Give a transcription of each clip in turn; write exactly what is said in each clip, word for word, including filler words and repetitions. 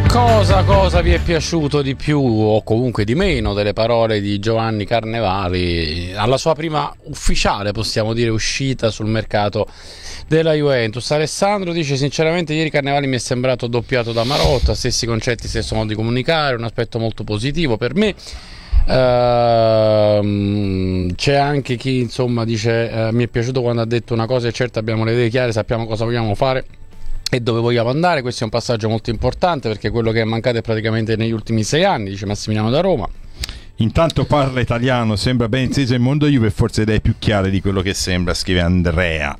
Cosa, cosa vi è piaciuto di più o comunque di meno delle parole di Giovanni Carnevali alla sua prima ufficiale, possiamo dire, uscita sul mercato della Juventus? Alessandro dice: sinceramente ieri Carnevali mi è sembrato doppiato da Marotta, stessi concetti, stesso modo di comunicare, un aspetto molto positivo per me. Uh, c'è anche chi insomma dice uh, mi è piaciuto quando ha detto una cosa è certa, abbiamo le idee chiare, sappiamo cosa vogliamo fare e dove vogliamo andare. Questo è un passaggio molto importante perché quello che è mancato è praticamente negli ultimi sei anni, dice Massimiliano da Roma. Intanto parla italiano, sembra ben inteso il mondo Juve e forse idee più chiare di quello che sembra, scrive Andrea.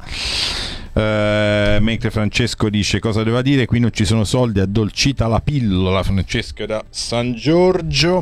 Uh, mentre Francesco dice: cosa doveva dire, qui non ci sono soldi, addolcita la pillola. Francesco da San Giorgio.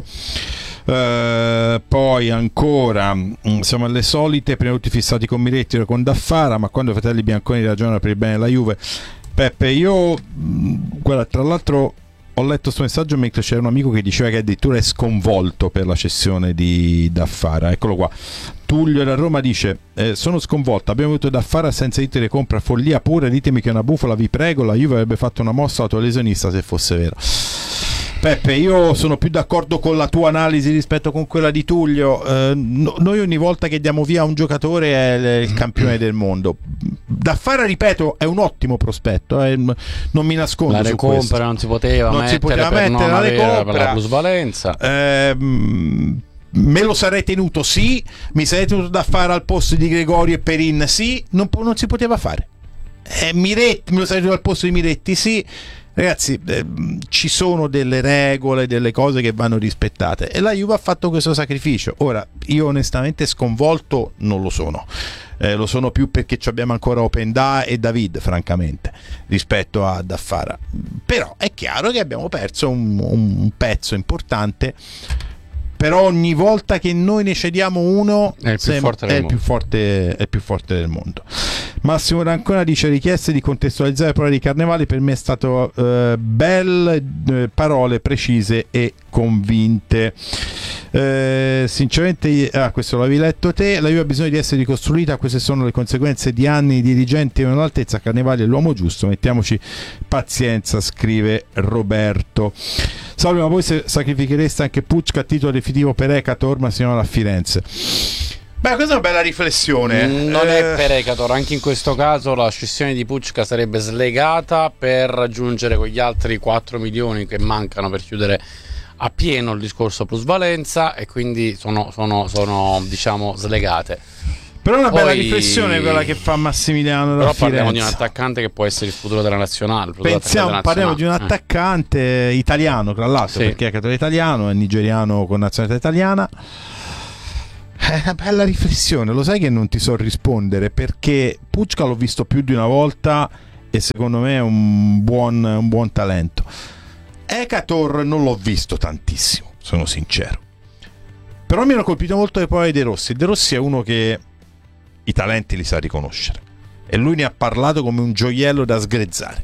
Uh, poi ancora siamo alle solite, prima tutti fissati con Miretti e con Daffara, ma quando i fratelli bianconi ragionano per il bene della Juve. Peppe, io guarda, tra l'altro ho letto questo messaggio mentre c'era un amico che diceva che addirittura è sconvolto per la cessione di Daffara. Eccolo qua. Tullio da Roma dice: eh, sono sconvolto, abbiamo avuto Daffara senza Inter, compra follia pure, ditemi che è una bufala, vi prego, la Juve avrebbe fatto una mossa autolesionista se fosse vero. Peppe, io sono più d'accordo con la tua analisi rispetto con quella di Tullio. Eh, no, noi ogni volta che diamo via un giocatore è il campione del mondo. Daffara, ripeto, è un ottimo prospetto, eh, non mi nascondo la su recompra questo. non si poteva non mettere si poteva per mettere non la avere recompra, per la plusvalenza. Eh, me lo sarei tenuto, sì. Mi sarei tenuto Daffara al posto di Gregorio e Perin, sì. Non, non si poteva fare. eh, Miretti, me lo sarei tenuto al posto di Miretti, sì. Ragazzi, eh, ci sono delle regole, delle cose che vanno rispettate e la Juve ha fatto questo sacrificio. Ora, io onestamente sconvolto non lo sono, eh, lo sono più perché abbiamo ancora Openda e David, francamente, rispetto a Daffara. Però è chiaro che abbiamo perso un, un pezzo importante. Però ogni volta che noi ne cediamo uno è il più, forte, è del il più, forte, è il più forte del mondo. Massimo Rancona dice: richieste di contestualizzare le parole di Carnevali, per me è stato eh, belle, eh, parole precise e convinte. Eh, sinceramente, ah, questo l'avevi letto te. La Juve ha bisogno di essere ricostruita, queste sono le conseguenze di anni di dirigenti non all'altezza. Carnevali è l'uomo giusto, mettiamoci pazienza, scrive Roberto. Salve, ma voi se sacrifichereste anche Pucca a titolo definitivo per Ekator, ma siamo a Firenze? Beh, questa è una bella riflessione. Non eh... è per Ekator, anche in questo caso la scissione di Pucca sarebbe slegata per raggiungere quegli altri quattro milioni che mancano per chiudere a pieno il discorso plusvalenza, e quindi sono, sono, sono diciamo slegate. Però è una Poi, bella riflessione quella che fa Massimiliano da però Firenze. parliamo di un attaccante che può essere il futuro della nazionale. Pensiamo, della parliamo nazionale. di un attaccante eh. italiano, tra l'altro, sì, perché è italiano, è nigeriano con nazionalità italiana. È una bella riflessione. Lo sai che non ti so rispondere, perché Pucca l'ho visto più di una volta e secondo me è un buon, un buon talento. Ekator non l'ho visto tantissimo, sono sincero. Però mi hanno colpito molto le parole di De Rossi. De Rossi è uno che i talenti li sa riconoscere e lui ne ha parlato come un gioiello da sgrezzare,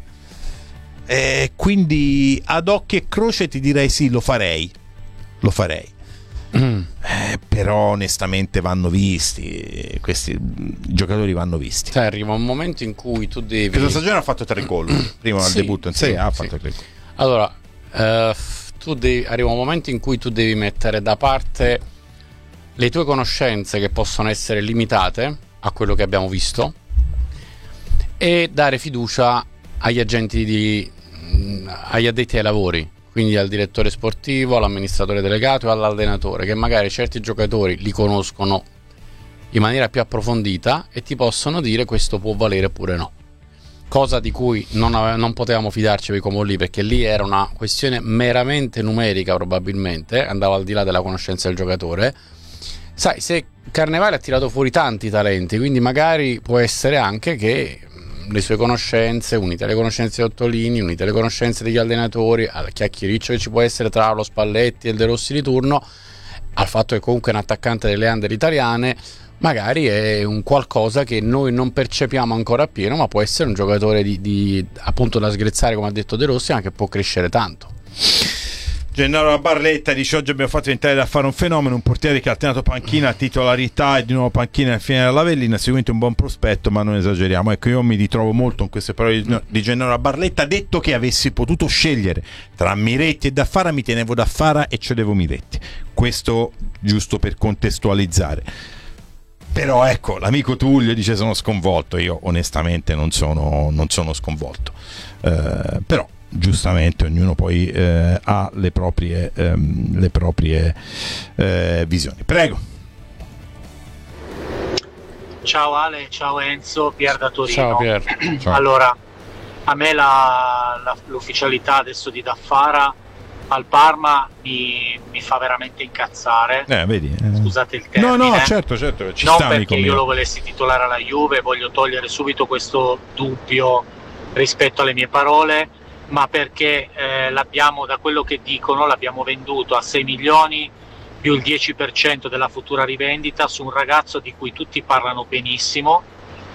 e quindi ad occhio e croce ti direi sì, lo farei lo farei mm. eh, però onestamente vanno visti questi giocatori, vanno visti. Cioè, arriva un momento in cui tu devi, questa stagione ha fatto tre gol prima del sì, debutto in Serie A, ha sì. fatto tre gol. Allora eh, tu devi, arriva un momento in cui tu devi mettere da parte le tue conoscenze, che possono essere limitate a quello che abbiamo visto, e dare fiducia agli agenti di, agli addetti ai lavori, quindi al direttore sportivo, all'amministratore delegato e all'allenatore, che magari certi giocatori li conoscono in maniera più approfondita e ti possono dire questo può valere oppure no, cosa di cui non, ave- non potevamo fidarci per come lì, perché lì era una questione meramente numerica, probabilmente andava al di là della conoscenza del giocatore. Sai, se Carnevali ha tirato fuori tanti talenti, quindi magari può essere anche che le sue conoscenze, unite alle conoscenze di Ottolini, unite alle conoscenze degli allenatori, al chiacchiericcio che ci può essere tra lo Spalletti e il De Rossi di turno, al fatto che comunque è un attaccante delle under italiane, magari è un qualcosa che noi non percepiamo ancora appieno, ma può essere un giocatore di, di appunto da sgrezzare, come ha detto De Rossi, ma che può crescere tanto. Gennaro Barletta dice: oggi abbiamo fatto diventare da fare un fenomeno, un portiere che ha alternato panchina, titolarità e di nuovo panchina al fine dell'Avellina, seguente un buon prospetto, ma non esageriamo. Ecco, io mi ritrovo molto in queste parole di Gennaro Barletta. Detto che avessi potuto scegliere tra Miretti e Daffara, mi tenevo Daffara e cedevo Miretti. Questo giusto per contestualizzare. Però ecco, l'amico Tullio dice: sono sconvolto. Io onestamente non sono, non sono sconvolto, eh, però giustamente ognuno poi eh, ha le proprie, ehm, le proprie eh, visioni. Prego. Ciao Ale, ciao Enzo, Pier da Torino. Ciao Pier. Ciao. Allora, a me la, la, l'ufficialità adesso di Daffara al Parma mi, mi fa veramente incazzare. Eh, vedi, eh. Scusate il termine. No, no, certo, certo, ci non sta, perché io mio. lo volessi titolare alla Juve, voglio togliere subito questo dubbio rispetto alle mie parole, ma perché eh, l'abbiamo, da quello che dicono, l'abbiamo venduto a sei milioni più il dieci per cento della futura rivendita su un ragazzo di cui tutti parlano benissimo,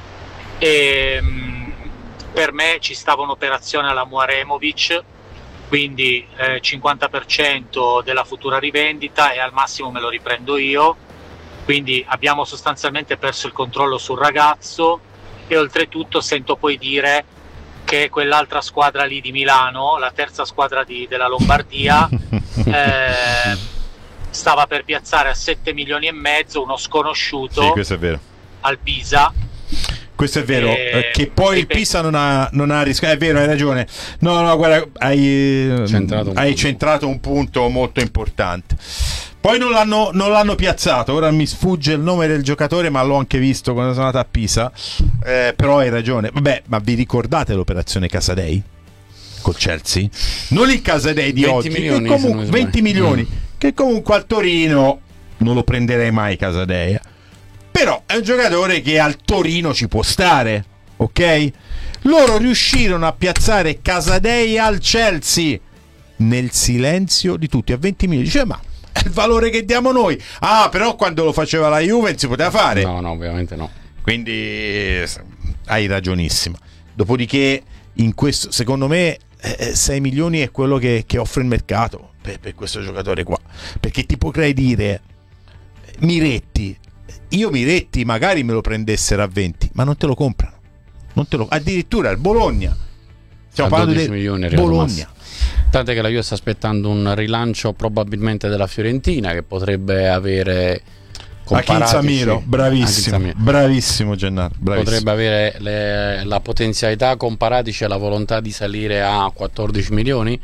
e mh, per me ci stava un'operazione alla Muaremovic, quindi eh, cinquanta per cento della futura rivendita e al massimo me lo riprendo io, quindi abbiamo sostanzialmente perso il controllo sul ragazzo. E oltretutto sento poi dire che quell'altra squadra lì di Milano, la terza squadra di, della Lombardia, eh, stava per piazzare a sette milioni e mezzo uno sconosciuto. Sì, questo è vero. Al Pisa. Questo è vero, eh, che poi il Pisa non ha, non ha rischiato. È vero, hai ragione. No, no, guarda, hai centrato un, hai centrato un punto molto importante. Poi non l'hanno, non l'hanno piazzato. Ora mi sfugge il nome del giocatore, ma l'ho anche visto quando sono andato a Pisa. Eh, però hai ragione. Vabbè, ma vi ricordate l'operazione Casadei col Chelsea? Non il Casadei di venti oggi, milioni, che comunque, venti milioni, mm. che comunque al Torino non lo prenderei mai Casadei. Però è un giocatore che al Torino ci può stare, ok? Loro riuscirono a piazzare Casadei al Chelsea nel silenzio di tutti a venti milioni. Dice, ma è il valore che diamo noi. Ah, però quando lo faceva la Juve non si poteva fare. No, no, ovviamente no. Quindi hai ragionissimo. Dopodiché, in questo, secondo me, eh, sei milioni è quello che, che offre il mercato per, per questo giocatore qua. Perché ti potrei dire, Miretti, io Miretti magari me lo prendessero a venti, ma non te lo comprano. Non te lo, addirittura il Bologna. Stiamo parlando di milioni Bologna. Tant'è che la Juve sta aspettando un rilancio probabilmente della Fiorentina, che potrebbe avere Akinzamiro, bravissimo, Akinzamiro. bravissimo Gennaro, bravissimo. Potrebbe avere le, la potenzialità con Paratici e la volontà di salire a quattordici milioni,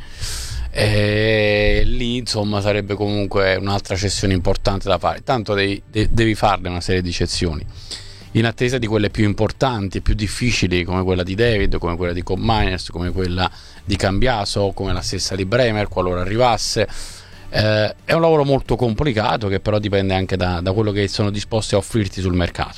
e lì insomma sarebbe comunque un'altra cessione importante da fare. Tanto devi, de, devi farne una serie di cessioni in attesa di quelle più importanti e più difficili, come quella di David, come quella di Koopmeiners, come quella di Cambiaso, come la stessa di Bremer qualora arrivasse. Eh, è un lavoro molto complicato, che però dipende anche da, da quello che sono disposti a offrirti sul mercato.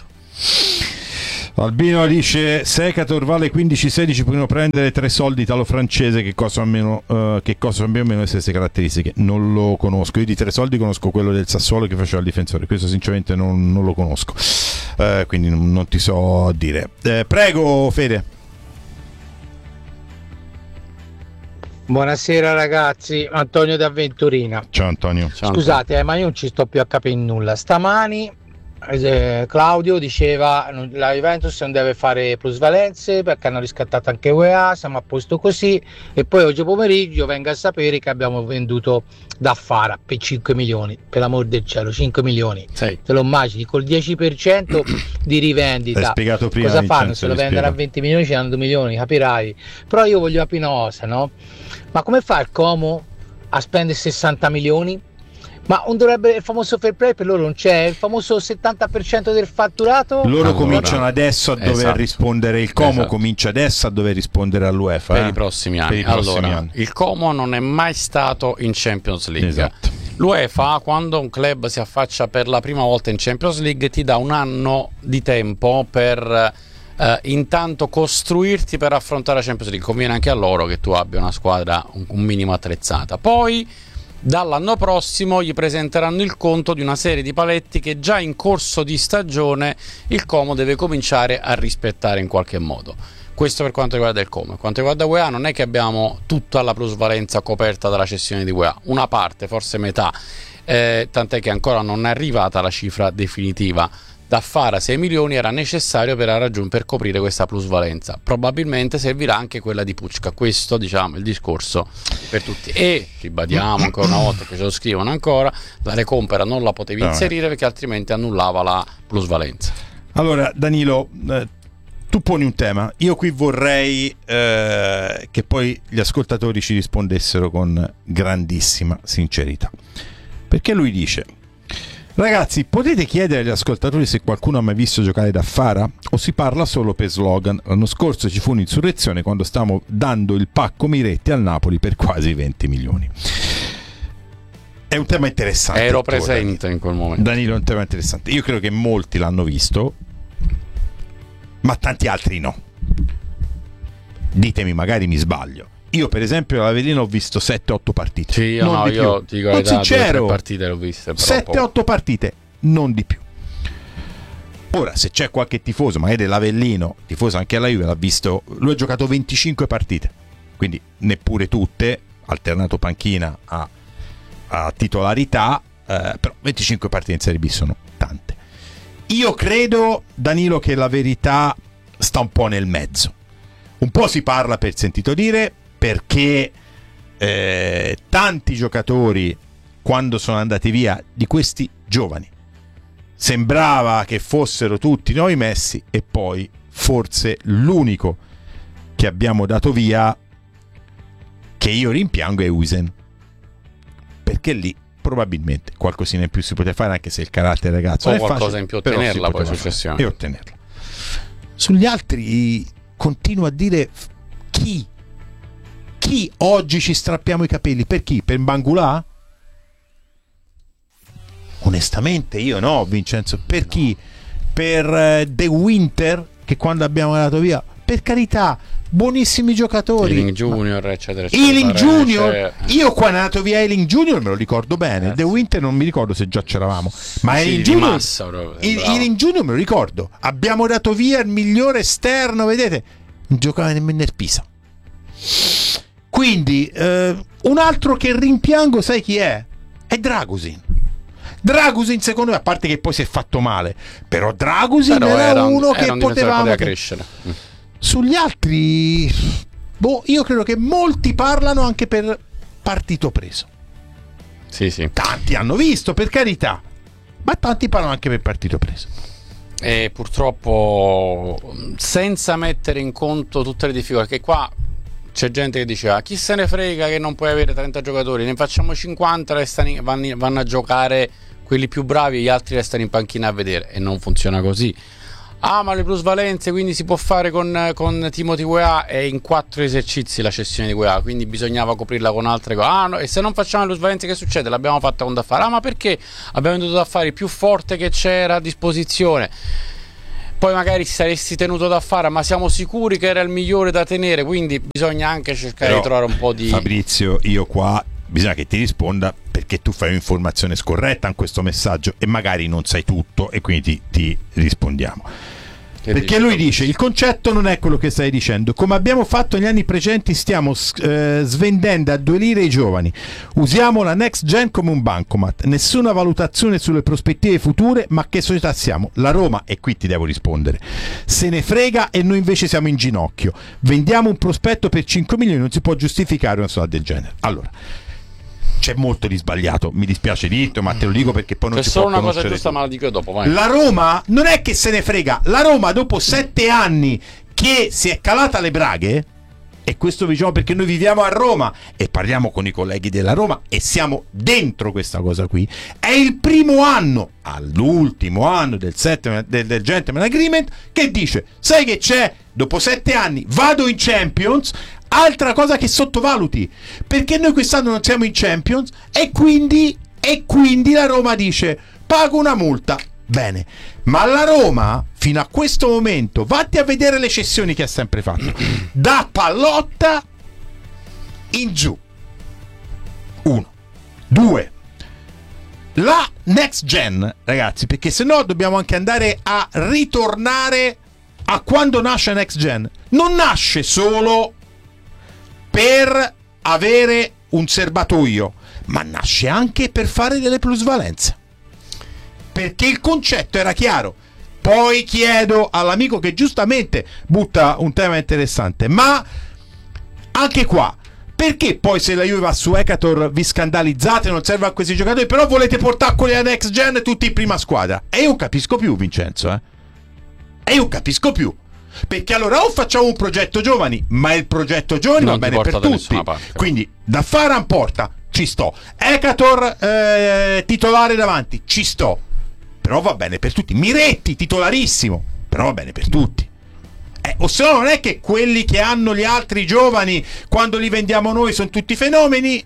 Albino dice: Secator vale quindici sedici, puoi prendere tre soldi italo-francese che costano almeno, uh, che costano più o meno le stesse caratteristiche. Non lo conosco. Io di tre soldi conosco quello del Sassuolo che faceva il difensore. Questo sinceramente non, non lo conosco, uh, quindi non, non ti so dire. Uh, prego Fede. Buonasera ragazzi, Antonio da Venturina. Ciao Antonio. Ciao, scusate, eh, ma io non ci sto più a capire nulla. Stamani eh, Claudio diceva la Juventus non deve fare plusvalenze perché hanno riscattato anche U E A, siamo a posto così, e poi oggi pomeriggio venga a sapere che abbiamo venduto Daffara per cinque milioni, per l'amor del cielo, cinque milioni. Sì. Te lo immagini, col dieci per cento di rivendita. L'hai spiegato prima, cosa Vincenzo, fanno? Se lo vendono a venti milioni ci danno due milioni, capirai. Però io voglio capire una cosa, no? Ma come fa il Como a spendere sessanta milioni? Ma non dovrebbe, il famoso fair play per loro non c'è? Il famoso settanta per cento del fatturato? Loro allora, cominciano adesso a dover esatto. rispondere, il Como esatto. comincia adesso a dover rispondere all'UEFA per eh? i prossimi anni. Per i prossimi allora, anni. Il Como non è mai stato in Champions League. Esatto. L'UEFA, quando un club si affaccia per la prima volta in Champions League, ti dà un anno di tempo per Uh, intanto costruirti per affrontare la Champions League. Conviene anche a loro che tu abbia una squadra un, un minimo attrezzata. Poi dall'anno prossimo gli presenteranno il conto di una serie di paletti che già in corso di stagione il Como deve cominciare a rispettare in qualche modo. Questo per quanto riguarda il come. Quanto riguarda U E A, non è che abbiamo tutta la plusvalenza coperta dalla cessione di U E A, una parte, forse metà, eh, tant'è che ancora non è arrivata la cifra definitiva. Da fare a sei milioni era necessario per, raggiung- per coprire questa plusvalenza. Probabilmente servirà anche quella di Pucca. Questo, diciamo, è il discorso per tutti. E ribadiamo ancora una volta che ce lo scrivono ancora: la recompera non la potevi no. inserire perché altrimenti annullava la plusvalenza. Allora, Danilo, eh, tu poni un tema. Io qui vorrei eh, che poi gli ascoltatori ci rispondessero con grandissima sincerità. Perché lui dice: ragazzi, potete chiedere agli ascoltatori se qualcuno ha mai visto giocare da Fara o si parla solo per slogan? L'anno scorso ci fu un'insurrezione quando stavamo dando il pacco Miretti al Napoli per quasi venti milioni. È un tema interessante. Ero presente Danilo. In quel momento. Danilo, è un tema interessante. Io credo che molti l'hanno visto, ma tanti altri no. Ditemi, magari mi sbaglio. Io per esempio all'Avellino ho visto sette otto partite. Sì, io, non no, di io più. dico la verità, sincero, due, tre partite l'ho viste. sette otto partite, non di più. Ora, se c'è qualche tifoso, magari dell'Avellino, tifoso anche alla Juve, l'ha visto, lui ha giocato venticinque partite, quindi neppure tutte, alternato panchina a, a titolarità, eh, però venticinque partite in Serie B sono tante. Io credo, Danilo, che la verità sta un po' nel mezzo. Un po' si parla per sentito dire, perché eh, tanti giocatori, quando sono andati via, di questi giovani, sembrava che fossero tutti noi messi, e poi forse l'unico che abbiamo dato via, che io rimpiango, è Uisen, perché lì probabilmente qualcosina in più si poteva fare, anche se il carattere ragazzo o è qualcosa facile, in più ottenerla poi successivamente e ottenerla. Sugli altri continuo a dire: chi chi oggi ci strappiamo i capelli? Per chi? Per Mbangulà? Onestamente io no, Vincenzo. Per no. Chi? Per uh, De Winter, che quando abbiamo dato via, per carità, buonissimi giocatori. Ealing Junior, ma... eccetera, eccetera. Ealing Junior, c'è... io quando è andato via Ealing Junior me lo ricordo bene. Eh, De Winter non mi ricordo se già c'eravamo, ma sì, Ealing Junior, massa, Ealing Junior me lo ricordo. Abbiamo dato via il migliore esterno, vedete, non giocava nemmeno nel Pisa. Quindi eh, un altro che rimpiango, sai chi è? È Dragusin. Dragusin, secondo me, a parte che poi si è fatto male, però Dragusin però era, era uno era che un potevamo poteva crescere. Sugli altri, boh, io credo che molti parlano anche per partito preso. Sì, sì. Tanti hanno visto, per carità, ma tanti parlano anche per partito preso. E purtroppo, senza mettere in conto tutte le difficoltà, che qua c'è gente che diceva: chi se ne frega che non puoi avere trenta giocatori, ne facciamo cinquanta, restano in, vanno, vanno a giocare quelli più bravi e gli altri restano in panchina a vedere. E non funziona così. Ah, ma le plusvalenze quindi si può fare con, con Timothy Weah, e in quattro esercizi la cessione di Weah, quindi bisognava coprirla con altre cose. Ah, no, e se non facciamo le plusvalenze che succede? L'abbiamo fatta con Daffari. Ah, ma perché? Abbiamo venduto Daffari più forte che c'era a disposizione. Poi magari saresti tenuto da fare, ma siamo sicuri che era il migliore da tenere, quindi bisogna anche cercare Però, di trovare un po' di... Fabrizio, io qua bisogna che ti risponda, perché tu fai un'informazione scorretta in questo messaggio e magari non sai tutto, e quindi ti, ti rispondiamo. Perché lui dice: il concetto non è quello che stai dicendo. Come abbiamo fatto negli anni precedenti, stiamo eh, svendendo a due lire i giovani. Usiamo la next gen come un bancomat. Nessuna valutazione sulle prospettive future. Ma che società siamo? La Roma, e qui ti devo rispondere, se ne frega, e noi invece siamo in ginocchio. Vendiamo un prospetto per cinque milioni, non si può giustificare una società del genere. Allora, c'è molto di sbagliato, mi dispiace dirlo, ma te lo dico perché poi non c'è si può conoscere. C'è solo una cosa giusta, tu. ma la dico dopo, vai. La Roma non è che se ne frega. La Roma, dopo sette anni che si è calata le braghe, e questo diciamo perché noi viviamo a Roma e parliamo con i colleghi della Roma e siamo dentro questa cosa qui, è il primo anno, all'ultimo anno del, settimo, del, del Gentleman Agreement, che dice: sai che c'è? Dopo sette anni vado in Champions. Altra cosa che sottovaluti, perché noi quest'anno non siamo in Champions, e quindi, e quindi la Roma dice: pago una multa. Bene, ma la Roma fino a questo momento, vatti a vedere le cessioni che ha sempre fatto, da Pallotta in giù. Uno. Due. La next gen, ragazzi, perché se no dobbiamo anche andare a ritornare a quando nasce Next Gen, non nasce solo per avere un serbatoio, ma nasce anche per fare delle plusvalenze, perché il concetto era chiaro. Poi chiedo all'amico che giustamente butta un tema interessante, ma anche qua, perché poi se la Juve va su Ekator vi scandalizzate, non serve a questi giocatori, però volete portare quelli a Next Gen tutti in prima squadra? E io non capisco più, Vincenzo, eh? E io non capisco più, perché allora o facciamo un progetto giovani, ma il progetto giovani va bene per tutti, quindi da Faran porta, ci sto, Ekator eh, titolare davanti, ci sto, però va bene per tutti, Miretti titolarissimo, però va bene per tutti. Eh, o se no non è che quelli che hanno gli altri giovani, quando li vendiamo noi, sono tutti fenomeni,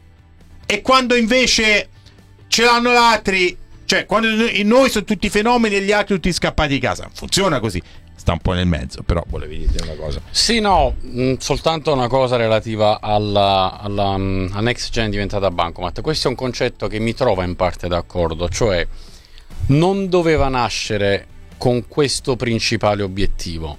e quando invece ce l'hanno gli altri, cioè quando noi sono tutti fenomeni e gli altri tutti scappati di casa. Non funziona così, sta un po' nel mezzo. Però volevi dire una cosa? Sì, no, mh, soltanto una cosa relativa alla, alla mh, a Next Gen diventata Bancomat. Questo è un concetto che mi trova in parte d'accordo, cioè non doveva nascere con questo principale obiettivo,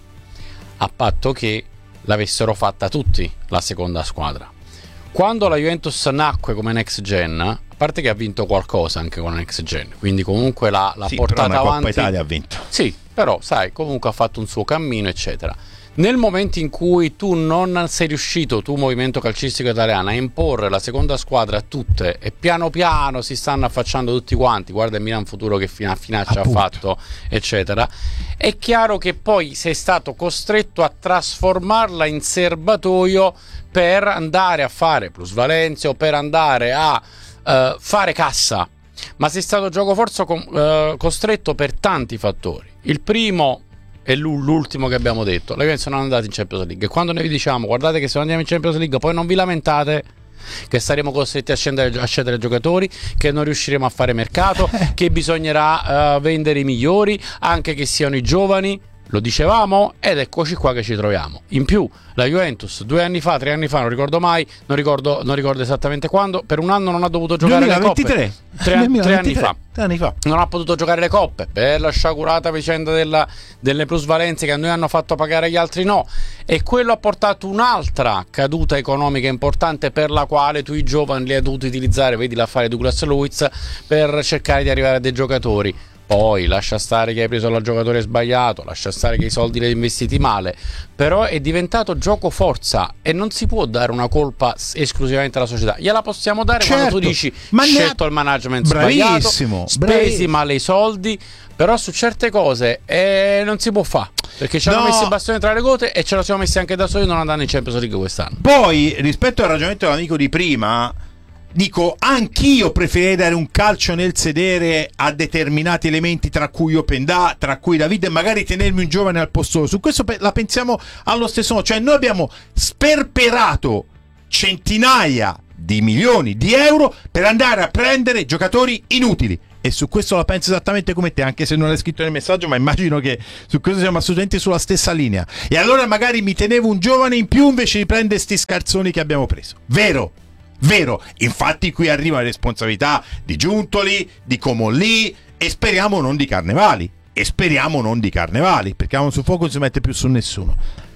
a patto che l'avessero fatta tutti la seconda squadra. Quando la Juventus nacque come Next Gen, a parte che ha vinto qualcosa anche con Next Gen, quindi comunque l'ha, l'ha sì, portata però una avanti. Coppa Italia ha vinto. Sì, però sai, comunque ha fatto un suo cammino, eccetera. Nel momento in cui tu non sei riuscito, tu movimento calcistico italiano, a imporre la seconda squadra a tutte, e piano piano si stanno affacciando tutti quanti, guarda il Milan Futuro che fino a finaccia ha fatto, eccetera, è chiaro che poi sei stato costretto a trasformarla in serbatoio per andare a fare plusvalenze o per andare a uh, fare cassa, ma sei stato gioco forza com- uh, costretto per tanti fattori. Il primo è l'ultimo che abbiamo detto: la Juventus non è andata in Champions League, e quando noi vi diciamo guardate che se non andiamo in Champions League poi non vi lamentate che saremo costretti a scendere, a scendere giocatori, che non riusciremo a fare mercato, che bisognerà uh, vendere i migliori, anche che siano i giovani, lo dicevamo, ed eccoci qua che ci troviamo. In più la Juventus due anni fa, tre anni fa, non ricordo mai, non ricordo, non ricordo esattamente quando, per un anno non ha dovuto giocare duemilaventitré. le coppe. Tre, duemilaventitré. tre anni fa. Tre anni fa non ha potuto giocare le coppe per la sciagurata vicenda della, delle plusvalenze che a noi hanno fatto pagare, agli altri no, e quello ha portato un'altra caduta economica importante, per la quale tu i giovani li hai dovuti utilizzare, vedi l'affare Douglas Luiz, per cercare di arrivare a dei giocatori. Poi lascia stare che hai preso il giocatore sbagliato, lascia stare che i soldi li hai investiti male, però è diventato gioco forza e non si può dare una colpa esclusivamente alla società. Gliela possiamo dare, certo, quando tu dici ma scelto ne... il management bravissimo, sbagliato, spesi bravissimo. male i soldi, però su certe cose eh, non si può fare, perché ci hanno no. messo i bastoni tra le gote e ce lo siamo messi anche da soli non andando in Champions League quest'anno. Poi rispetto al ragionamento dell'amico di prima, dico, anch'io preferirei dare un calcio nel sedere a determinati elementi, tra cui Openda, tra cui Davide, e magari tenermi un giovane al posto. Su questo la pensiamo allo stesso modo. Cioè noi abbiamo sperperato centinaia di milioni di euro per andare a prendere giocatori inutili, e su questo la penso esattamente come te, anche se non l'hai scritto nel messaggio, ma immagino che su questo siamo assolutamente sulla stessa linea. E allora magari mi tenevo un giovane in più invece di prendere sti scarzoni che abbiamo preso. Vero? Vero, infatti qui arriva la responsabilità di Giuntoli, di Comolli, e speriamo non di Carnevali, e speriamo non di Carnevali, perché Amo su Fuoco non si mette più su nessuno.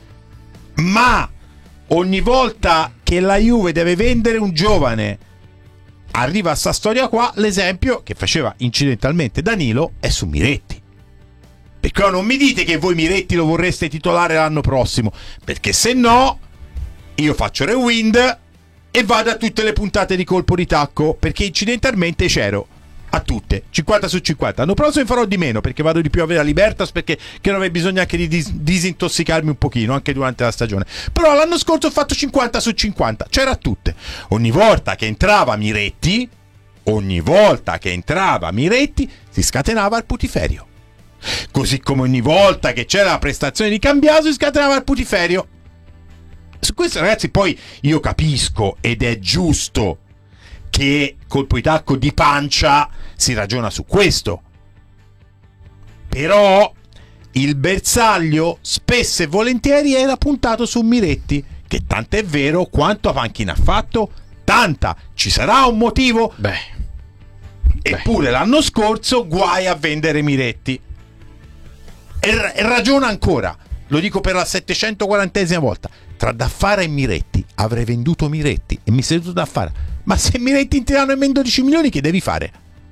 Ma ogni volta che la Juve deve vendere un giovane, arriva a sta storia qua, l'esempio che faceva incidentalmente Danilo è su Miretti. Perché non mi dite che voi Miretti lo vorreste titolare l'anno prossimo, perché se no io faccio rewind e vado a tutte le puntate di colpo di tacco, perché incidentalmente c'ero a tutte, cinquanta su cinquanta. L'anno prossimo farò di meno, perché vado di più a avere la Libertas, perché che non avevo bisogno anche di dis- disintossicarmi un pochino anche durante la stagione. Però l'anno scorso ho fatto cinquanta su cinquanta, c'era a tutte. Ogni volta che entrava Miretti, ogni volta che entrava Miretti si scatenava il putiferio. Così come ogni volta che c'era la prestazione di Cambiaso si scatenava il putiferio. Su questo, ragazzi, poi io capisco, ed è giusto che colpo di tacco di pancia si ragiona su questo, però il bersaglio spesso e volentieri era puntato su Miretti, che tant'è vero, quanto a panchina ha fatto? Tanta. Ci sarà un motivo? Beh, eppure beh. L'anno scorso guai a vendere Miretti, e, e ragiona ancora. lo dico per la settecentoquarantesima volta, tra Daffara e Miretti avrei venduto Miretti e mi seduto Daffara. Ma se Miretti in tirano e meno dodici milioni, che devi fare?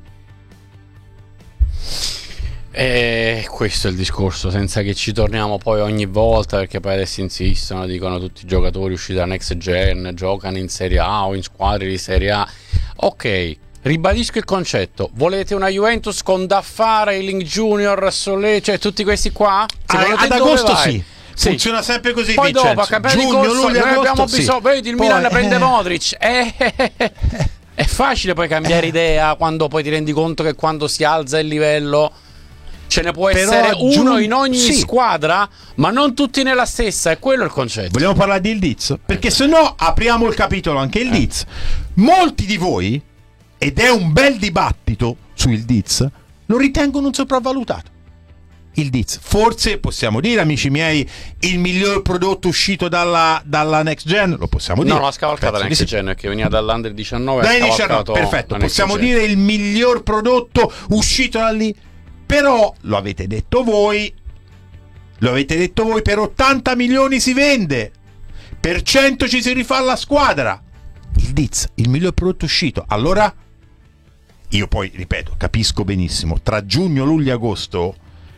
E questo è il discorso, senza che ci torniamo poi ogni volta, perché poi adesso insistono, dicono tutti i giocatori usciti da Next Gen giocano in Serie A o in squadre di Serie A. Ok, ribadisco il concetto: volete una Juventus con Daffara, Link Junior, Solé, cioè tutti questi qua? Ah, ad agosto sì. Sì. Funziona sempre così. Poi Vincenzo. dopo a cambiare Giugno, di corso luglio, noi agosto, abbiamo sì. bisogno, vedi il poi, Milan eh. prende Modric, eh, eh, eh. È facile poi cambiare eh. idea quando poi ti rendi conto che quando si alza il livello ce ne può Però essere giù... uno in ogni sì. squadra, ma non tutti nella stessa, è quello il concetto. Vogliamo parlare di Ildiz? Perché se no apriamo il capitolo anche Ildiz. Eh. Molti di voi, ed è un bel dibattito su Ildiz, lo ritengono un sopravvalutato. Ildiz, forse possiamo dire, amici miei, il miglior prodotto uscito dalla, dalla Next Gen, lo possiamo dire. No, non ha scavalcato la Next sì. Gen, che veniva dall'Under diciannove. Dai diciannove, perfetto, possiamo dire il miglior prodotto uscito da lì. Però lo avete detto voi, lo avete detto voi, per ottanta milioni si vende, per cento ci si rifà la squadra. Ildiz, il miglior prodotto uscito. Allora, io poi, ripeto, capisco benissimo, tra giugno, luglio e agosto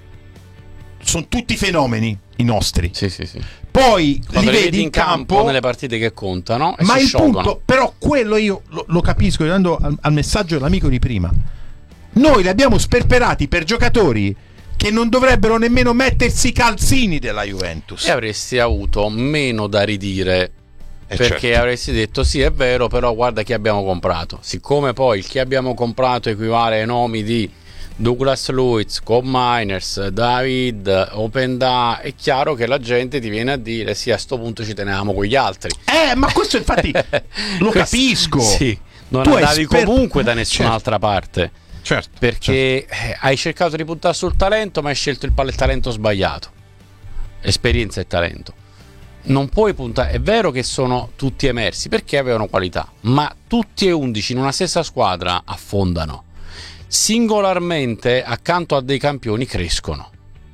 sono tutti fenomeni i nostri. Sì, sì, sì. Poi quando li li vedi in campo, campo nelle partite che contano, e ma si il sciolgono. punto, però quello io lo, lo capisco, andando al, al messaggio dell'amico di prima. Noi li abbiamo sperperati per giocatori che non dovrebbero nemmeno mettersi i calzini della Juventus. E avresti avuto meno da ridire, eh perché certo. avresti detto sì, è vero, però guarda chi abbiamo comprato. Siccome poi il chi abbiamo comprato equivale ai nomi di Douglas Luiz, Cobb Miners, David, Openda, è chiaro che la gente ti viene a dire sì, a sto punto ci tenevamo con gli altri. Eh, ma questo infatti lo questo, capisco. Sì, non tu andavi sper- comunque da nessun'altra certo. parte. Certo, perché certo. Eh, hai cercato di puntare sul talento, ma hai scelto il, il talento sbagliato. Esperienza e talento. Non puoi puntare. È vero che sono tutti emersi perché avevano qualità, ma tutti e undici in una stessa squadra affondano. Singolarmente, accanto a dei campioni, crescono.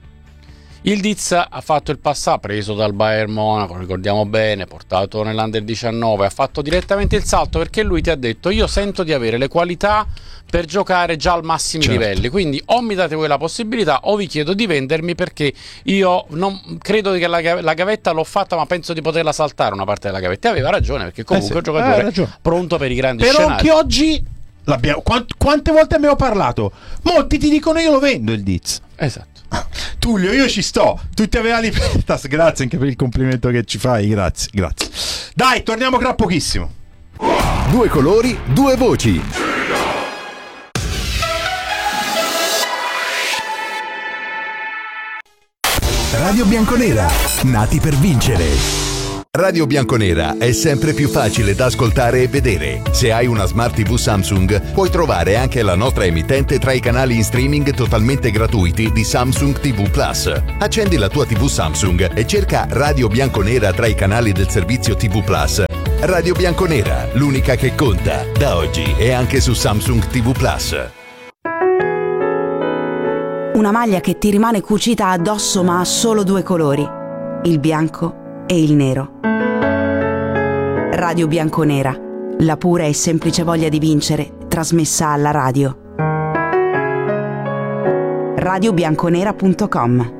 Ildiz ha fatto il passato, preso dal Bayern Monaco, ricordiamo bene, portato nell'Under diciannove, ha fatto direttamente il salto perché lui ti ha detto io sento di avere le qualità per giocare già al massimi certo. livelli, quindi o mi date voi la possibilità o vi chiedo di vendermi, perché io non credo che la, la gavetta l'ho fatta, ma penso di poterla saltare una parte della gavetta. E aveva ragione, perché comunque è eh sì, un giocatore pronto per i grandi però scenari. Però che oggi l'abbiamo, quant, quante volte abbiamo parlato, molti ti dicono io lo vendo Ildiz. Esatto. Tullio, io ci sto, tutti aveva libertas, grazie anche per il complimento che ci fai, grazie, grazie. Dai, torniamo tra pochissimo. Due colori, due voci. Radio Bianconera, nati per vincere. Radio Bianconera è sempre più facile da ascoltare e vedere. Se hai una Smart tivù Samsung, puoi trovare anche la nostra emittente tra i canali in streaming totalmente gratuiti di Samsung tivù Plus. Accendi la tua tivù Samsung e cerca Radio Bianconera tra i canali del servizio tivù Plus. Radio Bianconera, l'unica che conta, da oggi e anche su Samsung tivù Plus. Una maglia che ti rimane cucita addosso ma ha solo due colori, il bianco e il nero. Radio Bianconera, la pura e semplice voglia di vincere, trasmessa alla radio. radio bianconera punto com.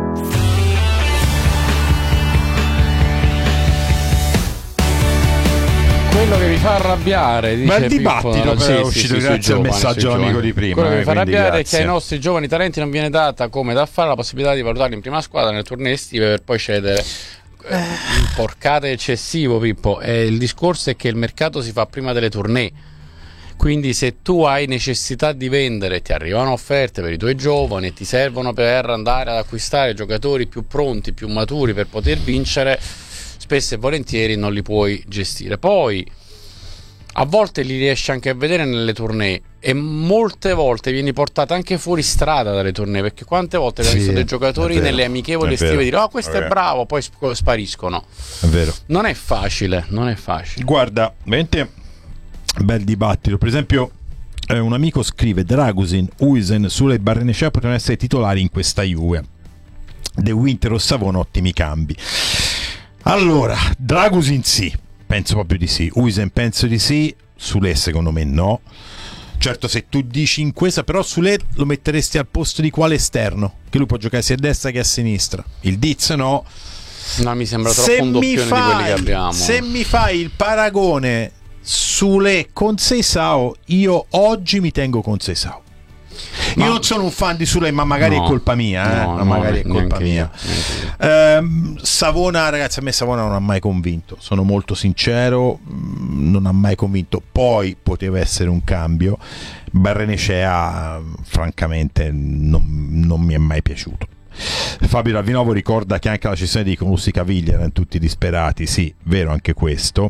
Quello che vi fa arrabbiare, dice ma il Pippo, dibattito sì, è sì, uscito sì, grazie al messaggio dell'amico di prima. Quello che eh, vi fa arrabbiare grazie. è che ai nostri giovani talenti non viene data, come da fare, la possibilità di valutarli in prima squadra nelle tournée estive per poi cedere. Eh, porcate eccessivo, Pippo. Eh, il discorso è che il mercato si fa prima delle tournée, quindi se tu hai necessità di vendere, ti arrivano offerte per i tuoi giovani e ti servono per andare ad acquistare giocatori più pronti, più maturi per poter vincere, spesso e volentieri non li puoi gestire. Poi a volte li riesci anche a vedere nelle tournée e molte volte vieni portato anche fuori strada dalle tournée, perché quante volte hai visto dei giocatori vero, nelle amichevoli estive dire oh questo è, è bravo, poi sp- spariscono. È vero. Non è facile, non è facile. Guarda, veramente bel dibattito. Per esempio eh, un amico scrive Dragusin, Huijsen, Sule e Barrenechea potevano essere titolari in questa Juve. De Winter o Savona, ottimi cambi. Allora, Dragusin sì, penso proprio di sì. Huijsen penso di sì. Sule secondo me no. Certo, se tu dici in questa, però Sule lo metteresti al posto di quale esterno? Che lui può giocare sia a destra che a sinistra. Il Diz no. No, mi sembra troppo un doppione fai, di quelli che abbiamo. Se mi fai il paragone Sule con Seisao, io oggi mi tengo con Seisao. Io ma, non sono un fan di Sule, ma magari no, è colpa mia, eh? no, ma magari no, è colpa mia. Io, ehm, Savona, ragazzi, a me Savona non ha mai convinto, sono molto sincero, non ha mai convinto. Poi poteva essere un cambio. Barrenecea, francamente, non, non mi è mai piaciuto. Fabio Ravinovo ricorda che anche la cessione di Conussi Caviglia erano tutti disperati. Sì, vero anche questo.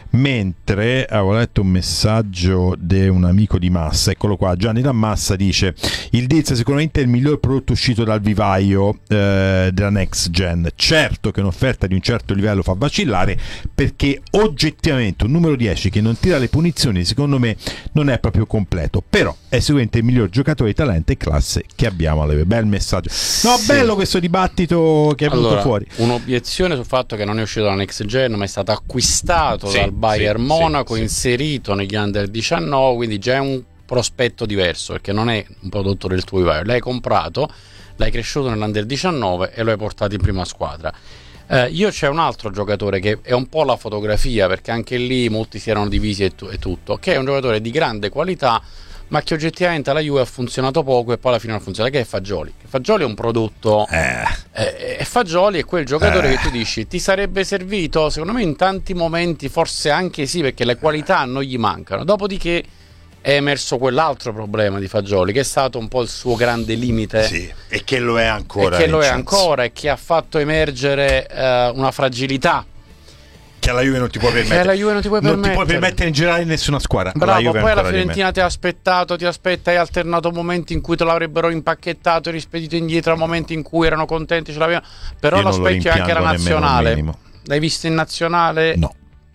Mentre avevo letto un messaggio di un amico di Massa, eccolo qua, Gianni Lammassa dice: il Diz sicuramente è il miglior prodotto uscito dal vivaio eh, della next gen. Certo che un'offerta di un certo livello fa vacillare, perché oggettivamente un numero dieci che non tira le punizioni secondo me non è proprio completo, però è sicuramente il miglior giocatore di talento e classe che abbiamo alle. Bel messaggio. No, sì. Bello questo dibattito che è venuto allora, fuori. Un'obiezione sul fatto che non è uscito dalla next gen, ma è stato acquistato sì, dal Bayern sì, Monaco, sì, inserito sì. negli under diciannove, quindi già è un prospetto diverso, perché non è un prodotto del tuo vivaio. L'hai comprato, l'hai cresciuto nell'under diciannove e lo hai portato in prima squadra. Eh, io c'è un altro giocatore che è un po' la fotografia, perché anche lì molti si erano divisi e, t- e tutto, che è un giocatore di grande qualità, ma che oggettivamente alla Juve ha funzionato poco e poi alla fine non funziona, che è Fagioli. Fagioli è un prodotto eh. Eh, Fagioli è quel giocatore eh. che tu dici ti sarebbe servito, secondo me in tanti momenti forse anche sì, perché le qualità non gli mancano. Dopodiché è emerso quell'altro problema di Fagioli, che è stato un po' il suo grande limite, sì, e che lo è ancora, e che lo è ancora e che ha fatto emergere eh, una fragilità che alla Juve non ti puoi permettere, alla Juve non ti puoi non permettere. ti puoi permettere in generale in nessuna squadra. Bravo, poi la Fiorentina ti ha aspettato, ti aspetta, hai alternato momenti in cui te l'avrebbero impacchettato e rispedito indietro a momenti in cui erano contenti, ce l'avevano. Però lo specchio è anche la nazionale. L'hai visto in nazionale? No.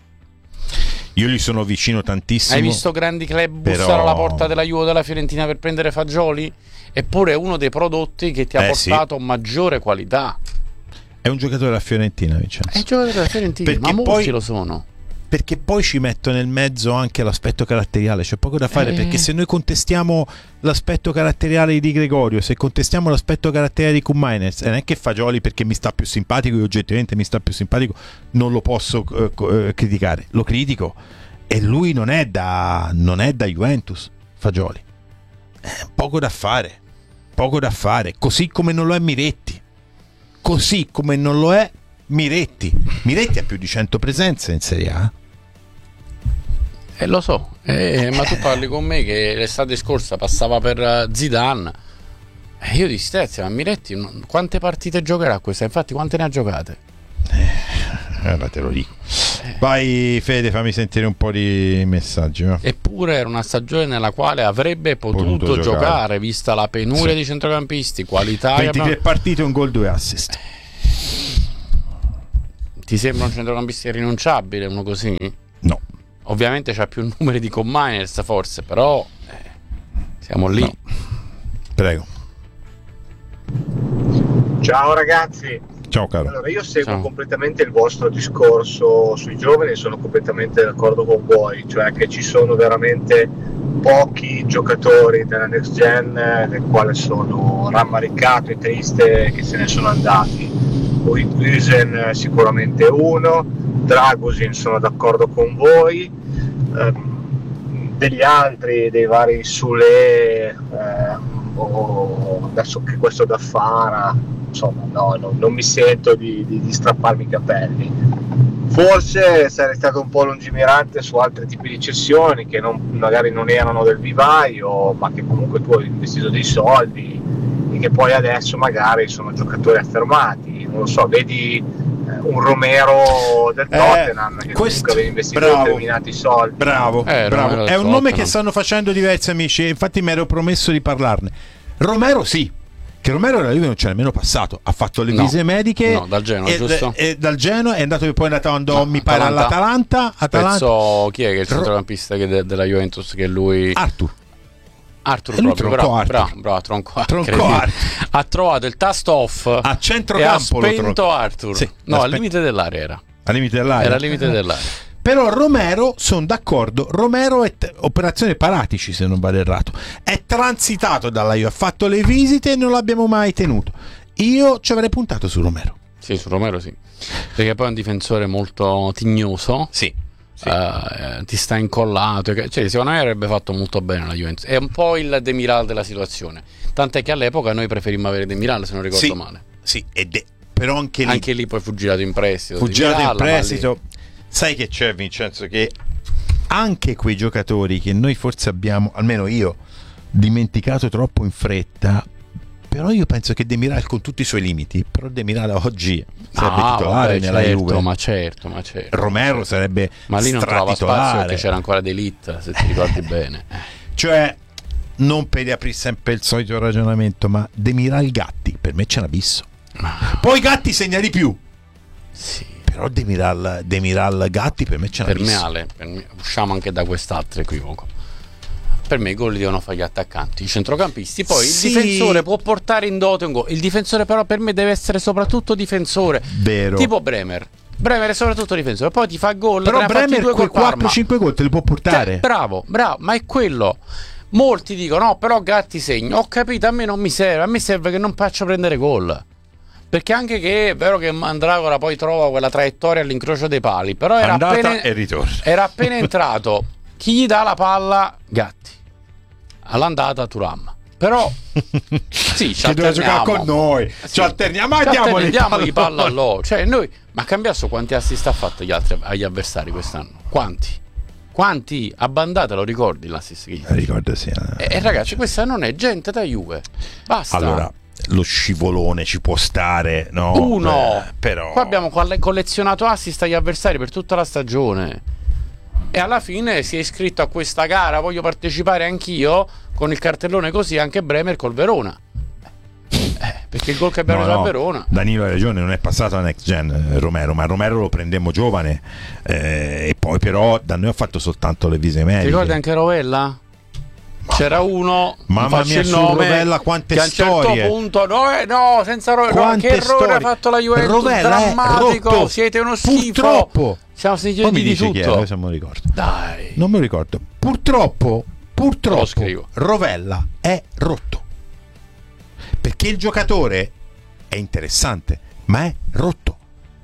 Io gli sono vicino tantissimo. Hai visto grandi club bussare però alla porta della Juve o della Fiorentina per prendere Fagioli? Eppure è uno dei prodotti che ti ha eh, portato sì. maggiore qualità. È un giocatore della Fiorentina, Vincenzo. È un giocatore della Fiorentina, perché ma molti poi, lo sono. Perché poi ci metto nel mezzo anche l'aspetto caratteriale, c'è poco da fare, eh. perché se noi contestiamo l'aspetto caratteriale di Gregorio, se contestiamo l'aspetto caratteriale di Koumajners, e non è che Fagioli perché mi sta più simpatico, io oggettivamente mi sta più simpatico, non lo posso uh, criticare, lo critico, e lui non è da non è da Juventus, Fagioli. Eh, poco da fare, poco da fare, così come non lo è Miretti. Così come non lo è Miretti. Miretti ha più di cento presenze in Serie A. Eh, lo so, eh, ma tu parli con me che l'estate scorsa passava per Zidane. Eh, io dissi, terzi, ma Miretti quante partite giocherà questa? Infatti, quante ne ha giocate? Eh, ora te lo dico. Eh. Vai, Fede, fammi sentire un po' di messaggi. No? Eppure era una stagione nella quale avrebbe potuto, potuto giocare, giocare, vista la penuria sì. di centrocampisti, qualità. ventitré abbiamo... partite, un gol, due assist. Ti sembra un centrocampista irrinunciabile uno così? No. Ovviamente c'ha più numeri di Koumajners forse, però eh, siamo lì. No. Prego. Ciao ragazzi. Ciao caro. Allora, io seguo Ciao. completamente il vostro discorso sui giovani e sono completamente d'accordo con voi, cioè che ci sono veramente pochi giocatori della next gen del quale sono rammaricato e triste che se ne sono andati. Huijsen sicuramente uno, Dragusin sono d'accordo con voi, ehm, degli altri, dei vari Sule, eh, o adesso che questo da Fara, insomma no, no, non mi sento di, di, di strapparmi i capelli. Forse sarei stato un po' lungimirante su altri tipi di cessioni che non, magari non erano del vivaio, ma che comunque tu hai investito dei soldi e che poi adesso magari sono giocatori affermati. Non lo so, vedi eh, un Romero del Tottenham eh, che questo, comunque aveva investito bravo, determinati soldi. Bravo, eh, bravo. È un nome che stanno facendo diversi amici, infatti mi ero promesso di parlarne. Romero sì, che Romero alla Juve non c'è nemmeno passato, ha fatto le visite no, mediche no, dal Genoa, e, giusto? E, dal Genoa è andato, poi è andato andò, no, mi pare all'Atalanta. Atalanta. Penso, chi è che è il centrocampista che de, della Juventus che lui Arthur Arthur E lui proprio, troncò bravo, Arthur. bravo, bravo, tronco, Troncò Arthur. ha trovato il tasto off A e centrocampo ha lo spento troncò. Arthur. Sì, No, l'ha al spe- limite dell'area era. Al limite dell'area. Era al limite dell'area. Però Romero, sono d'accordo, Romero è t- operazione Paratici, se non vado errato, è transitato dalla Juve, ha fatto le visite e non l'abbiamo mai tenuto. Io ci avrei puntato su Romero. Sì, su Romero sì, perché poi è un difensore molto tignoso. Sì, sì. Uh, ti sta incollato, cioè secondo me avrebbe fatto molto bene la Juventus. È un po' il Demiral della situazione, tant'è che all'epoca noi preferimmo avere Demiral, se non ricordo Sì, male. sì, ed è, però anche lì Anche lì poi fu girato in prestito. fu girato in Demiral, ma prestito. Sai che c'è, Vincenzo, che anche quei giocatori che noi forse abbiamo, almeno io, dimenticato troppo in fretta, però io penso che Demiral, con tutti i suoi limiti, però Demiral oggi sarebbe Ah, titolare vabbè, nella certo, Juve. ma certo, ma certo. Romero sarebbe Ma lì non trovava spazio stratitolare. perché c'era ancora D'Elite, se ti ricordi bene. Cioè, non per riaprire sempre il solito ragionamento, ma Demiral Gatti, per me c'è un abisso. Poi Gatti segna di più. Sì. Però Demiral, Demiral Gatti per me c'è un Per me abisso. Ale, per me, usciamo anche da quest'altro equivoco. Per me i gol li devono fare gli attaccanti, i centrocampisti. Poi Sì. il difensore può portare in dote un gol. Il difensore però per me deve essere soprattutto difensore. Vero. Tipo Bremer. Bremer è soprattutto difensore, poi ti fa gol. Però te ne ha fatti Bremer due quei col Parma. quattro cinque gol te li può portare. Cioè, bravo, bravo, ma è quello. Molti dicono no, però Gatti segna. Ho capito, a me non mi serve, a me serve che non faccia prendere gol. Perché anche che è vero che Mandragora poi trova quella traiettoria all'incrocio dei pali, però era Andata appena, e ritorno. era appena entrato. Chi gli dà la palla? Gatti. All'andata Thuram. Però sì, ci che doveva giocare alterniamo. con noi. Sì. Ci alterniamo, ma Ci diamogli alterniamo palla di palla a a loro. Cioè noi, ma Cambiasso quanti assist ha fatto agli, altri, agli avversari quest'anno? Quanti? Quanti? A Bandata lo ricordi l'assist che gli fa? Ricordo sì. E, e ragazzi, questa non è gente da Juve. Basta. Allora, lo scivolone ci può stare, no? Uno. Beh, però Qua abbiamo coll- collezionato assist agli avversari per tutta la stagione. E alla fine si è iscritto a questa gara, voglio partecipare anch'io, con il cartellone così anche Bremer col Verona. Eh, perché il gol che abbiamo No, preso no, a Verona. Danilo ha ragione, non è passato a next gen eh, Romero, ma Romero lo prendemmo giovane eh, e poi però da noi ha fatto soltanto le vise Ti mediche. ricordi anche Rovella? C'era uno, non Mamma faccio mia, il su nome, Rovella quante che a un storie. certo punto no, eh, no senza Rovella, no, Quante che errore storie. ha fatto la Juventus, Rovella è drammatico, rotto. siete uno schifo. Purtroppo. Siamo stati Poi mi di dice chi tutto. era, se non me lo ricordo. Dai. Non me lo ricordo. Purtroppo, Lo purtroppo scrivo. Rovella è rotto. Perché il giocatore è interessante, ma è rotto.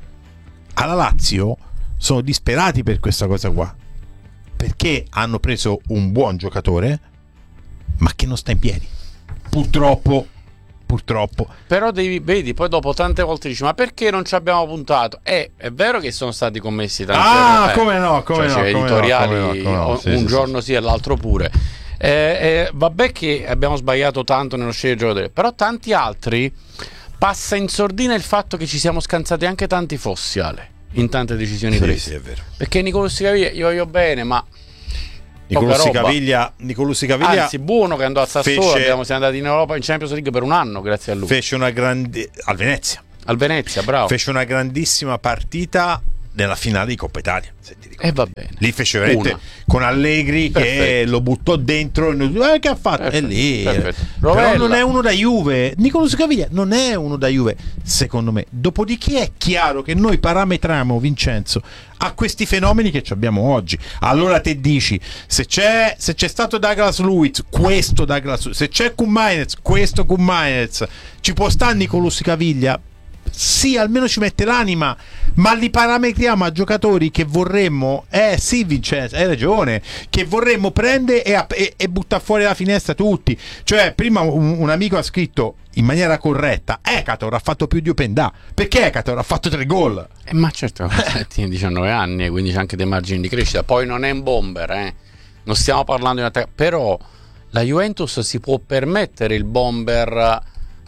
Alla Lazio sono disperati per questa cosa qua. Perché hanno preso un buon giocatore, ma che non sta in piedi. Purtroppo, purtroppo. Però devi, vedi, poi dopo tante volte dici ma perché non ci abbiamo puntato? Eh, è vero che sono stati commessi tanti Ah, errori, eh. come no, come Cioè, no, c'è come no, editoriali come no, come no. o- Sì, un sì, giorno sì, e l'altro pure. Eh, eh, vabbè che abbiamo sbagliato tanto nello scegliere il giocatore, però tanti altri passa in sordina il fatto che ci siamo scansati anche tanti fossi, Ale, in tante decisioni Sì, prese. sì, è vero. Perché Nicolussi Caviglia io voglio bene, ma Nicolussi roba. Caviglia, Nicolussi Caviglia anzi buono che andò a Sassuolo, fece- abbiamo, siamo andati in Europa in Champions League per un anno grazie a lui. fece una grande al Venezia. Al Venezia, bravo. Fece una grandissima partita nella finale di Coppa Italia, se ti ricordi. E va bene. Lì fece veramente Una. con Allegri che Perfetto. lo buttò dentro eh, che ha fatto? Perfetto, E lì perfetto. però Rovella. non è uno da Juve. Nicolussi Caviglia non è uno da Juve, secondo me. Dopodiché è chiaro che noi parametriamo, Vincenzo, a questi fenomeni che ci abbiamo oggi. Allora te dici, se c'è se c'è stato Douglas Luiz, questo Douglas Luiz, se c'è Kumainez, questo Kumainez, ci può stare Nicolussi Caviglia? Sì, almeno ci mette l'anima, ma li parametriamo a giocatori che vorremmo, eh sì Vincenzo, hai ragione, che vorremmo prendere e, e, e buttare fuori la finestra tutti. Cioè, prima un, un amico ha scritto in maniera corretta, Ekator ha fatto più di Openda, perché Ekator ha fatto tre gol. Eh, ma certo, tiene diciannove anni, quindi c'è anche dei margini di crescita. Poi non è un bomber, eh. Non stiamo parlando di un attacco, però la Juventus si può permettere il bomber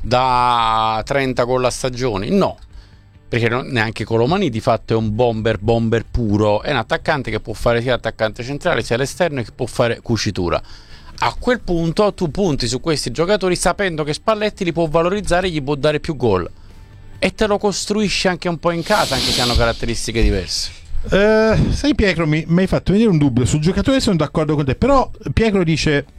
da trenta gol a stagione? No, perché non, neanche Colomani di fatto è un bomber bomber puro, è un attaccante che può fare sia attaccante centrale sia all'esterno e che può fare cucitura. A quel punto tu punti su questi giocatori sapendo che Spalletti li può valorizzare e gli può dare più gol e te lo costruisci anche un po' in casa, anche se hanno caratteristiche diverse. Eh, sai Pietro, mi, mi hai fatto venire un dubbio sul giocatore, sono d'accordo con te, però Pietro dice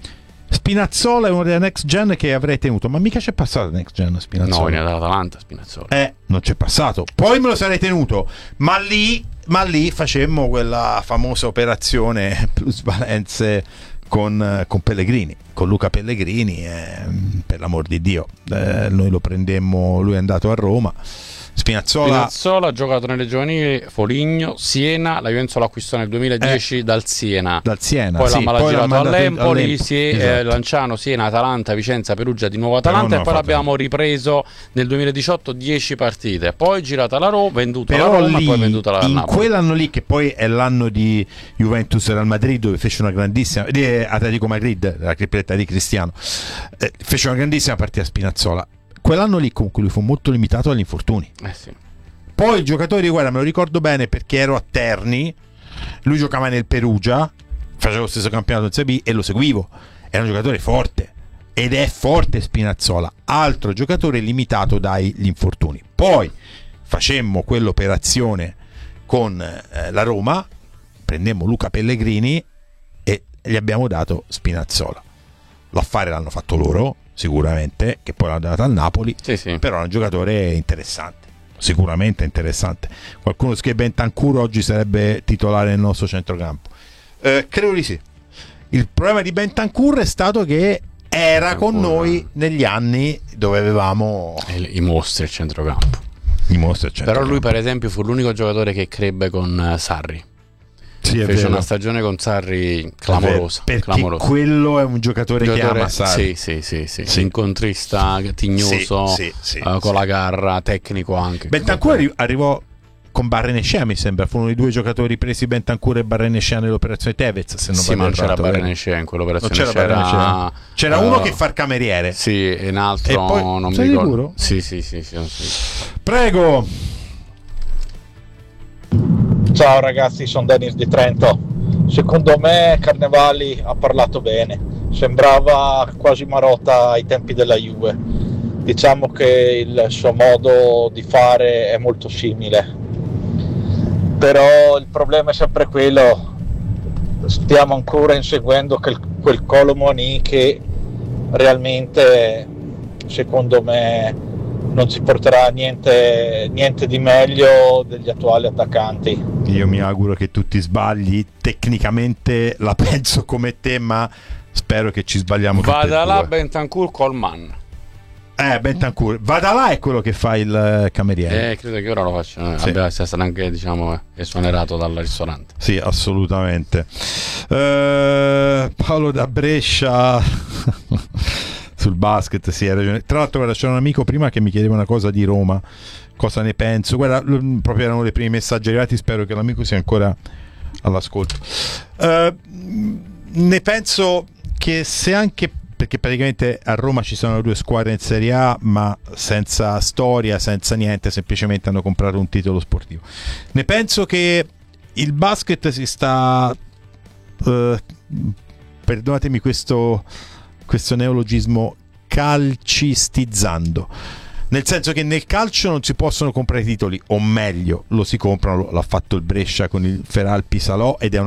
Spinazzola è uno della next gen che avrei tenuto, ma mica c'è passato la next gen Spinazzola. No, viene dall'Atalanta Spinazzola. Eh, non c'è passato. Poi me lo sarei tenuto, ma lì, ma lì facemmo quella famosa operazione plusvalenze con, con Pellegrini, con Luca Pellegrini, eh, per l'amor di Dio. Eh, noi lo prendemmo, lui è andato a Roma. Spinazzola, Spinazzola ha giocato nelle giovanili, Foligno, Siena, la Juventus lo acquistò nel duemiladieci eh, dal Siena. Dal Siena, poi sì, l'ha poi girato l'ha mandato all'Empoli, all'Empoli, sì, esatto. eh, Lanciano, Siena, Atalanta, Vicenza, Perugia, di nuovo Atalanta. Però E poi non ha l'abbiamo ripreso nel duemiladiciotto, dieci partite. Poi girata alla Roma, venduta alla Roma lì, e poi venduta alla in Napoli. quell'anno lì, che poi è l'anno di Juventus Real Madrid, dove fece una grandissima, di Atletico Madrid, la tripletta di Cristiano, eh, fece una grandissima partita Spinazzola. Quell'anno lì comunque lui fu molto limitato agli infortuni. Eh sì. Poi i giocatori, guarda, me lo ricordo bene perché ero a Terni, lui giocava nel Perugia, faceva lo stesso campionato in Serie B e lo seguivo. Era un giocatore forte, ed è forte Spinazzola, altro giocatore limitato dagli infortuni. Poi facemmo quell'operazione con eh, la Roma, prendemmo Luca Pellegrini e gli abbiamo dato Spinazzola. L'affare l'hanno fatto loro, sicuramente, che poi l'hanno dato al Napoli, Sì, sì. però è un giocatore interessante. Sicuramente interessante. Qualcuno scrive Bentancur oggi sarebbe titolare nel nostro centrocampo. Eh, credo di sì. Il problema di Bentancur è stato che era con noi negli anni dove avevamo I, i mostri al centrocampo. i mostri al Però centrocampo. lui, per esempio, fu l'unico giocatore che crebbe con uh, Sarri. Sì, è Fece vero. una stagione con Sarri clamorosa. Perché clamorosa. quello è un giocatore, Giocatore- che ama Sarri. sì, sì, sì, sì. Sì. Incontrista, tignoso, Sì, sì, sì, uh, con sì. la garra, tecnico anche. Bentancur arri- arrivò con Barrenechea, mi sembra, furono i due giocatori presi, Bentancur e Barrenechea, nell'operazione Tevez, se non Sì, ma vado non c'era errato, vero? Barrenechea in quell'operazione. Non c'era Barrenechea. C'era uh, uno che fa il cameriere. Sì, e un altro E poi- non mi sei ricordo. sicuro? Sì, sì, sì, sì, sì. Prego. Ciao ragazzi, sono Dennis di Trento. Secondo me Carnevali ha parlato bene, sembrava quasi Marotta ai tempi della Juve. Diciamo che il suo modo di fare è molto simile, però il problema è sempre quello, stiamo ancora inseguendo quel, quel Colomoni che realmente secondo me non ci porterà niente, niente di meglio degli attuali attaccanti. Io mi auguro che tu ti sbagli, tecnicamente la penso come te, ma spero che ci sbagliamo tutti e Vada là, due. Bentancur, Coleman. Eh, Bentancur, vada là è quello che fa il eh, cameriere. Eh, credo che ora lo faccia. Sì. Abbia, sia stato anche, diciamo, esonerato dal ristorante. Sì, assolutamente. Eh, Paolo da Brescia sul basket, sì, hai ragione. Tra l'altro, guarda, c'era un amico prima che mi chiedeva una cosa di Roma, cosa ne penso. Guarda, l- proprio erano i primi messaggi arrivati, spero che l'amico sia ancora all'ascolto. Eh, ne penso che se anche, perché praticamente a Roma ci sono due squadre in Serie A, ma senza storia, senza niente, semplicemente hanno comprato un titolo sportivo. Ne penso che il basket si sta, eh, perdonatemi questo, questo neologismo, calcistizzando. Nel senso che nel calcio non si possono comprare i titoli, o meglio, lo si comprano, l'ha fatto il Brescia con il Feral Pisalò, ed è una